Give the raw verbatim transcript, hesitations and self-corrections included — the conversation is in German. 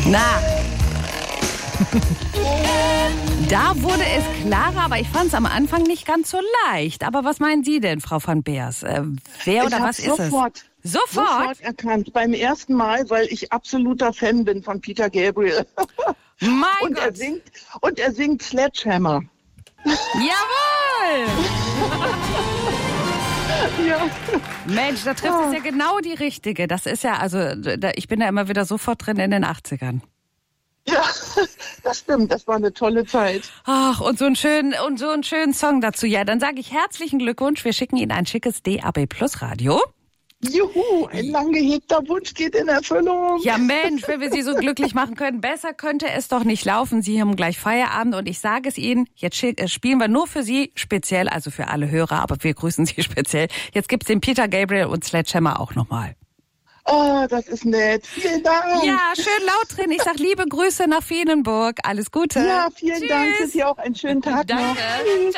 Na. Da wurde es klarer, aber ich fand es am Anfang nicht ganz so leicht. Aber was meinen Sie denn, Frau van Beers? Äh, wer oder ich was ist sofort, es? Sofort? Sofort erkannt. Beim ersten Mal, weil ich absoluter Fan bin von Peter Gabriel. Mein und Gott. Er singt, und er singt Sledgehammer. Jawohl! Ja. Mensch, da trifft es ja genau die Richtige. Das ist ja, also da, ich bin da immer wieder sofort drin in den achtzigern. Ja, das stimmt. Das war eine tolle Zeit. Ach, und so einen schönen, und so einen schönen Song dazu. Ja, dann sage ich herzlichen Glückwunsch. Wir schicken Ihnen ein schickes D A B Plus Radio. Juhu, ein lang gehegter Wunsch geht in Erfüllung. Ja Mensch, wenn wir Sie so glücklich machen können, besser könnte es doch nicht laufen. Sie haben gleich Feierabend und ich sage es Ihnen, jetzt spielen wir nur für Sie speziell, also für alle Hörer, aber wir grüßen Sie speziell. Jetzt gibt's den Peter Gabriel und Sledgehammer auch nochmal. Oh, das ist nett. Vielen Dank. Ja, schön laut drin. Ich sag liebe Grüße nach Feenenburg. Alles Gute. Ja, vielen Tschüss. Dank. Für Sie auch einen schönen Tag Danke. noch. Tschüss.